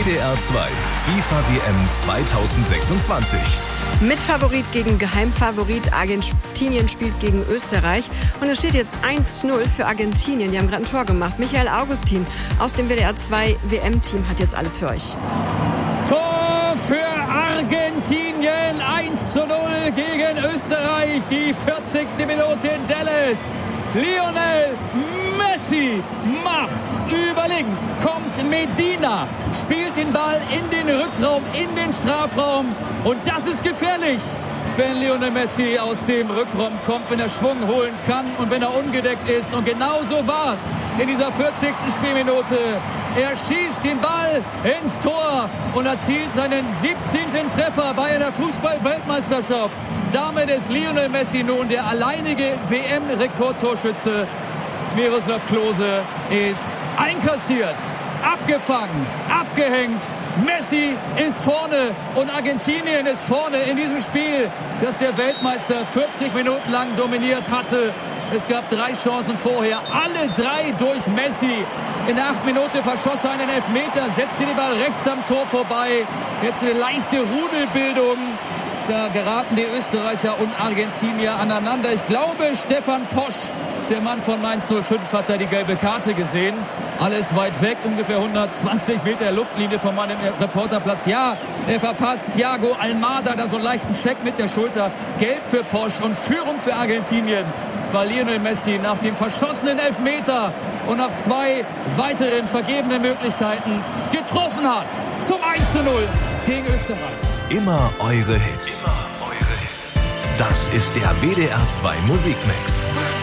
WDR 2 FIFA WM 2026. Mitfavorit gegen Geheimfavorit. Argentinien spielt gegen Österreich. Und es steht jetzt 1-0 für Argentinien. Die haben gerade ein Tor gemacht. Michael Augustin aus dem WDR 2 WM-Team hat jetzt alles für euch. Tor für Argentinien, 1-0 gegen Österreich, die 40. Minute in Dallas. Lionel Messi macht's über links, kommt Medina, spielt den Ball in den Rückraum, in den Strafraum und das ist gefährlich, wenn Lionel Messi aus dem Rückraum kommt, wenn er Schwung holen kann und wenn er ungedeckt ist. Und genau so war's in dieser 40. Spielminute. Er schießt den Ball ins Tor und erzielt seinen 17. Treffer bei einer Fußball-Weltmeisterschaft. Damit ist Lionel Messi nun der alleinige WM-Rekordtorschütze. Miroslav Klose ist einkassiert, abgefangen, abgehängt. Messi ist vorne und Argentinien ist vorne in diesem Spiel, das der Weltmeister 40 Minuten lang dominiert hatte. Es gab 3 Chancen vorher, alle 3 durch Messi. In der 8. Minute verschoss er einen Elfmeter, setzte den Ball rechts am Tor vorbei. Jetzt eine leichte Rudelbildung. Da geraten die Österreicher und Argentinier aneinander. Ich glaube, Stefan Posch, der Mann von Mainz 05, hat da die gelbe Karte gesehen. Alles weit weg, ungefähr 120 Meter Luftlinie von meinem Reporterplatz. Ja, er verpasst Thiago Almada, dann so einen leichten Check mit der Schulter. Gelb für Posch und Führung für Argentinien, weil Lionel Messi nach dem verschossenen Elfmeter und nach 2 weiteren vergebenen Möglichkeiten getroffen hat. Zum 1:0 gegen Österreich. Immer eure Hits. Das ist der WDR 2 Musikmix.